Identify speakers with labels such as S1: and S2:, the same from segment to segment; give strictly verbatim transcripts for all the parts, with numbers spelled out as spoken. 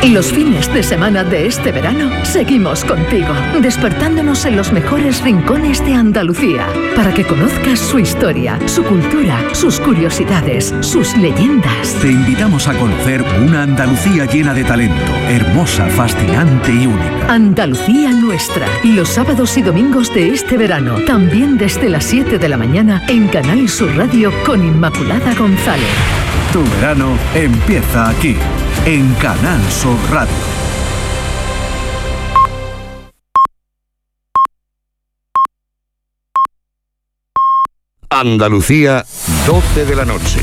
S1: Los fines de semana de este verano seguimos contigo, despertándonos en los mejores rincones de Andalucía, para que conozcas su historia, su cultura, sus curiosidades, sus leyendas.
S2: Te invitamos a conocer una Andalucía llena de talento, hermosa, fascinante y única.
S1: Andalucía nuestra, los sábados y domingos de este verano, también desde las siete de la mañana en Canal Sur Radio con Inmaculada González.
S2: Tu verano empieza aquí, en Canal Sur Radio.
S3: Andalucía, doce de la noche.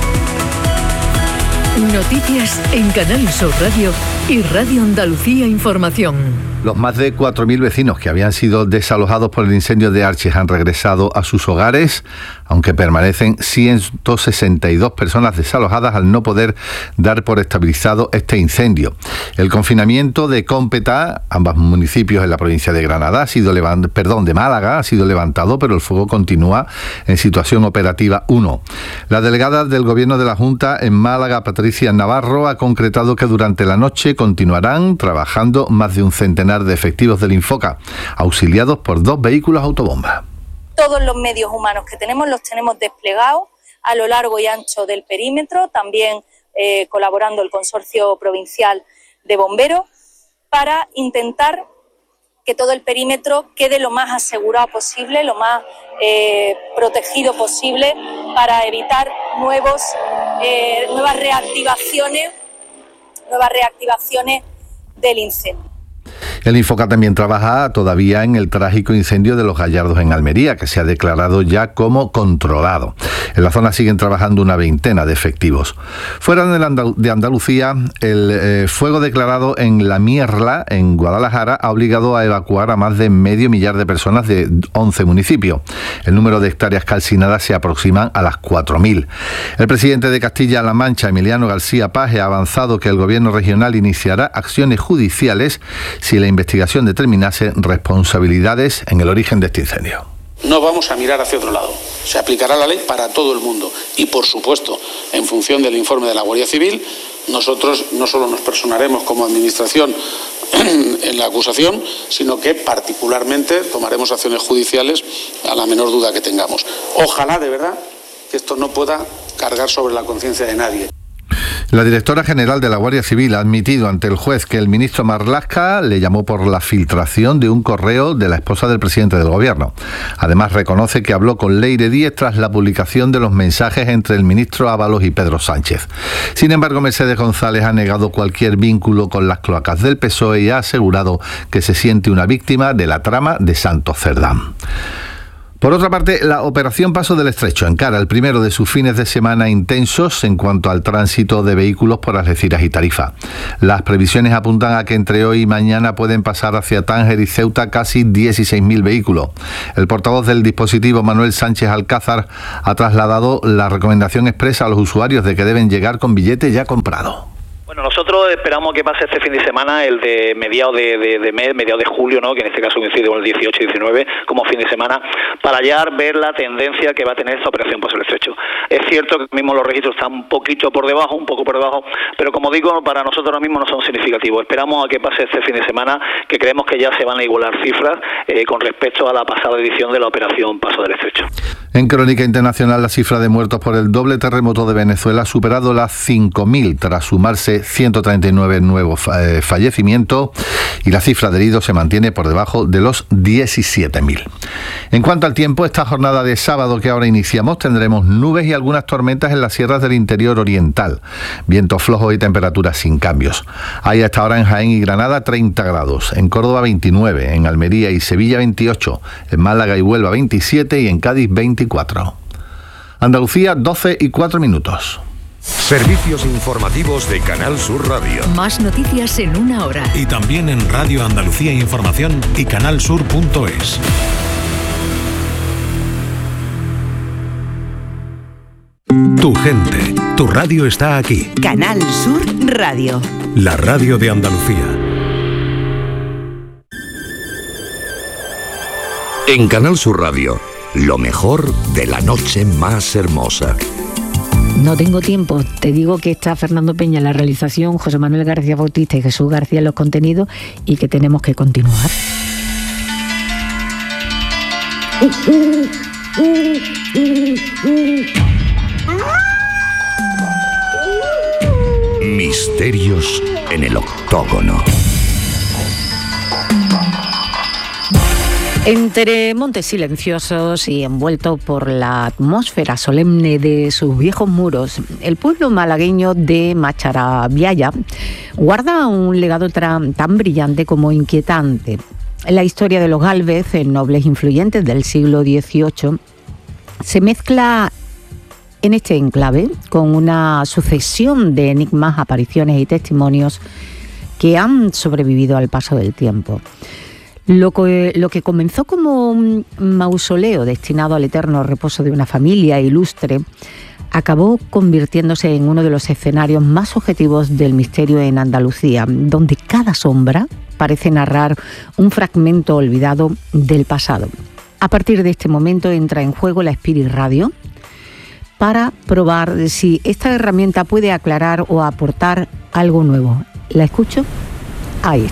S1: Noticias en Canal Sur Radio y Radio Andalucía Información.
S4: Los más de cuatro mil vecinos que habían sido desalojados por el incendio de Arches han regresado a sus hogares, aunque permanecen ciento sesenta y dos personas desalojadas al no poder dar por estabilizado este incendio. El confinamiento de Cómpeta, ambos municipios en la provincia de Granada, ha sido levant- perdón, de Málaga, ha sido levantado, pero el fuego continúa en situación operativa uno. La delegada del Gobierno de la Junta en Málaga, Patricia Navarro, ha concretado que durante la noche continuarán trabajando más de un centenar de efectivos del Infoca, auxiliados por dos vehículos autobomba.
S5: Todos los medios humanos que tenemos los tenemos desplegados a lo largo y ancho del perímetro, también eh, colaborando el Consorcio Provincial de Bomberos, para intentar que todo el perímetro quede lo más asegurado posible, lo más eh, protegido posible, para evitar nuevos, eh, nuevas reactivaciones, nuevas reactivaciones del incendio.
S4: El Infoca también trabaja todavía en el trágico incendio de Los Gallardos en Almería, que se ha declarado ya como controlado. En la zona siguen trabajando una veintena de efectivos. Fuera de, Andal- de Andalucía, el eh, fuego declarado en La Mierla, en Guadalajara, ha obligado a evacuar a más de medio millar de personas de once municipios. El número de hectáreas calcinadas se aproximan a las cuatro mil. El presidente de Castilla-La Mancha, Emiliano García Paje, ha avanzado que el gobierno regional iniciará acciones judiciales si la investigación determinase responsabilidades en el origen de este incendio.
S6: No vamos a mirar hacia otro lado. Se aplicará la ley para todo el mundo y, por supuesto, en función del informe de la Guardia Civil, nosotros no solo nos personaremos como administración en la acusación, sino que particularmente tomaremos acciones judiciales a la menor duda que tengamos. Ojalá, de verdad, que esto no pueda cargar sobre la conciencia de nadie.
S4: La directora general de la Guardia Civil ha admitido ante el juez que el ministro Marlaska le llamó por la filtración de un correo de la esposa del presidente del gobierno. Además, reconoce que habló con Leire Díez tras la publicación de los mensajes entre el ministro Ábalos y Pedro Sánchez. Sin embargo, Mercedes González ha negado cualquier vínculo con las cloacas del P S O E y ha asegurado que se siente una víctima de la trama de Santos Cerdán. Por otra parte, la Operación Paso del Estrecho encara el primero de sus fines de semana intensos en cuanto al tránsito de vehículos por Algeciras y Tarifa. Las previsiones apuntan a que entre hoy y mañana pueden pasar hacia Tánger y Ceuta casi dieciséis mil vehículos. El portavoz del dispositivo, Manuel Sánchez Alcázar, ha trasladado la recomendación expresa a los usuarios de que deben llegar con billete ya comprado.
S7: Bueno, nosotros esperamos que pase este fin de semana, el de mediados de, de, de mes, mediados de julio, ¿no?, que en este caso coincide con el dieciocho y diecinueve como fin de semana, para ya ver la tendencia que va a tener esta operación Paso del Estrecho. Es cierto que mismo los registros están un poquito por debajo, un poco por debajo, pero como digo, para nosotros ahora mismo no son significativos. Esperamos a que pase este fin de semana, que creemos que ya se van a igualar cifras eh, con respecto a la pasada edición de la operación Paso del Estrecho.
S4: En crónica internacional, la cifra de muertos por el doble terremoto de Venezuela ha superado las cinco mil, tras sumarse ciento treinta y nueve nuevos eh, fallecimientos, y la cifra de heridos se mantiene por debajo de los diecisiete mil. En cuanto al tiempo, esta jornada de sábado que ahora iniciamos tendremos nubes y algunas tormentas en las sierras del interior oriental, vientos flojos y temperaturas sin cambios. Hay hasta ahora en Jaén y Granada treinta grados, en Córdoba veintinueve, en Almería y Sevilla veintiocho, en Málaga y Huelva veintisiete y en Cádiz veinticuatro. Andalucía, doce y cuatro minutos.
S3: Servicios informativos de Canal Sur Radio.
S1: Más noticias en una hora.
S2: Y también en Radio Andalucía Información y canalsur punto es. Tu gente, tu radio está aquí.
S8: Canal Sur Radio.
S2: La radio de Andalucía.
S3: En Canal Sur Radio, lo mejor de la noche más hermosa.
S9: No tengo tiempo. Te digo que está Fernando Peña en la realización, José Manuel García Bautista y Jesús García en los contenidos y que tenemos que continuar.
S2: Misterios en el octógono.
S9: Entre montes silenciosos y envuelto por la atmósfera solemne de sus viejos muros, el pueblo malagueño de Macharabiaya guarda un legado tan, tan brillante como inquietante. La historia de los Gálvez, nobles influyentes del siglo dieciocho, se mezcla en este enclave con una sucesión de enigmas, apariciones y testimonios que han sobrevivido al paso del tiempo. Lo que, lo que comenzó como un mausoleo destinado al eterno reposo de una familia ilustre, acabó convirtiéndose en uno de los escenarios más objetivos del misterio en Andalucía, donde cada sombra parece narrar un fragmento olvidado del pasado. A partir de este momento entra en juego la Spirit Radio para probar si esta herramienta puede aclarar o aportar algo nuevo. ¿La escucho? Ahí.